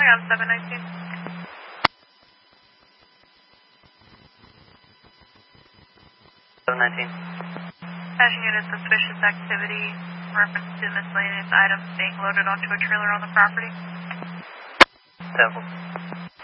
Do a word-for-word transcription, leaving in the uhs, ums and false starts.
on seven nineteen. seven nineteen. Passion unit, suspicious activity, reference to miscellaneous items being loaded onto a trailer on the property. Temple.